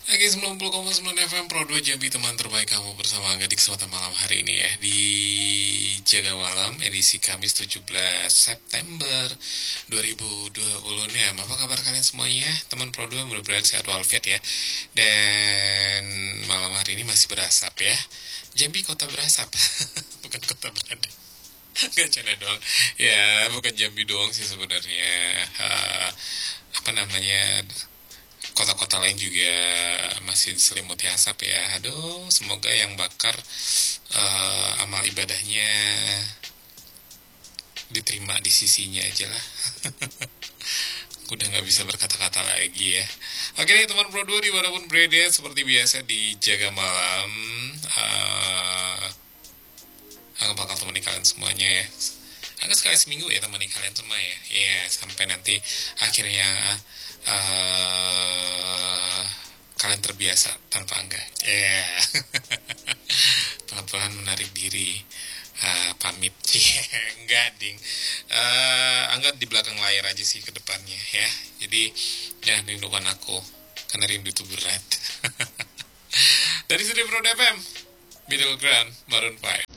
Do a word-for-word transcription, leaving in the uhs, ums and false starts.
Oke, sembilan puluh koma sembilan F M Pro dua Jambi, teman terbaik kamu bersama Angga di kesempatan malam hari ini ya. Di Jaga Malam edisi Kamis tujuh belas September dua ribu dua puluh nih. Apa kabar kalian semuanya? Teman Pro dua mudah-mudahan sehat walafiat ya. Dan malam hari ini masih berasap ya. Jambi kota berasap. Bukan kota berada. Gak canda doang. Ya, bukan Jambi doang sih sebenarnya. Uh, apa namanya? Kota-kota lain juga masih diselimuti asap ya. Aduh, semoga yang bakar uh, amal ibadahnya diterima di sisinya aja lah. Udah nggak bisa berkata-kata lagi ya. Oke nih teman Pro dua dimanapun berada, seperti biasa di Jaga Malam, uh, aku bakal temani kalian semuanya ya. Agak sekali seminggu ya temani kalian semua ya. Ya sampai nanti akhirnya uh, kalian terbiasa tanpa Angga. Ya yeah. Pelan-pelan menarik diri, uh, pamit. Enggak ding. Uh, Angga di belakang layar aja sih ke depannya ya. Jadi jangan rindukan aku karena rindu itu berat. Dari Studio Pro D F M Middle Ground Maroon five.